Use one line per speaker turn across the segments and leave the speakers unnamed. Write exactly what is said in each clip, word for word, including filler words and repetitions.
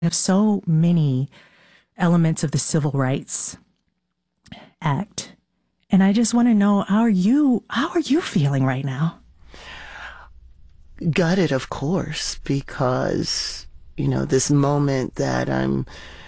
have so many elements of the Civil Rights Act. And I just want to know, how are you, how are you feeling right now?
Gutted, of course, because, you know, this moment that I'm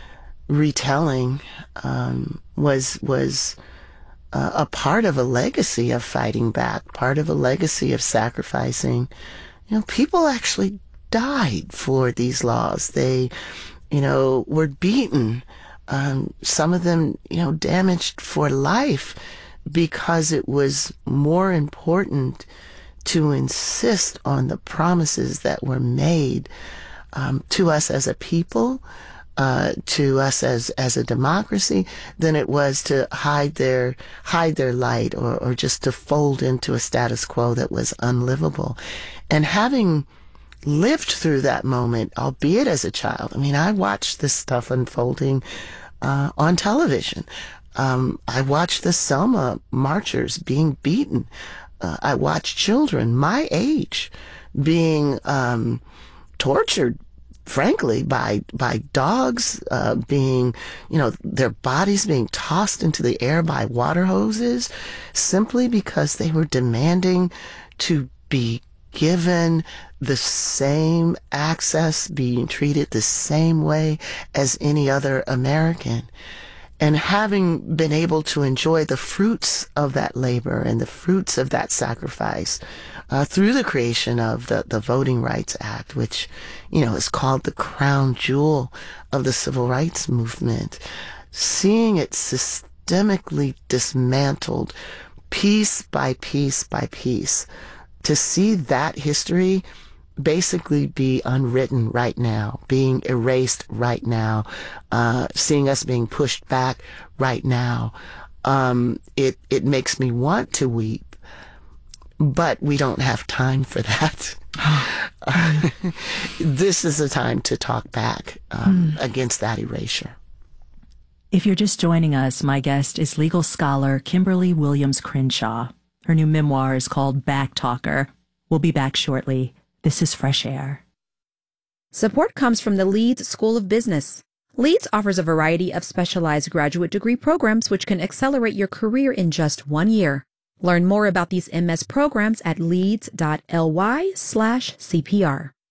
retelling um, was, was uh, a part of a legacy of fighting back, part of a legacy of sacrificing. You know, people actually died for these laws. They, you know, were beaten. Um, some of them, you know, damaged for life because it was more important to insist on the promises that were made um, to us as a people, uh, to us as as a democracy, than it was to hide their hide their light or or just to fold into a status quo that was unlivable. And having lived through that moment, albeit as a child, I mean, I watched this stuff unfolding uh, on television. Um, I watched the Selma marchers being beaten. Uh, I watched children my age being um, tortured, frankly, by by dogs, uh, being, you know, their bodies being tossed into the air by water hoses, simply because they were demanding to be given the same access, being treated the same way as any other American. And having been able to enjoy the fruits of that labor and the fruits of that sacrifice uh, through the creation of the, the Voting Rights Act, which, you know, is called the crown jewel of the civil rights movement, seeing it systemically dismantled piece by piece by piece, to see that history basically be unwritten right now, being erased right now, uh, seeing us being pushed back right now. Um, it, it makes me want to weep, but we don't have time for that. uh, this is a time to talk back um, mm. against that erasure.
If you're just joining us, my guest is legal scholar Kimberly Williams Crenshaw. Her new memoir is called Backtalker. We'll be back shortly. This is Fresh Air.
Support comes from the Leeds School of Business. Leeds offers a variety of specialized graduate degree programs which can accelerate your career in just one year. Learn more about these M S programs at leeds.ly slash CPR.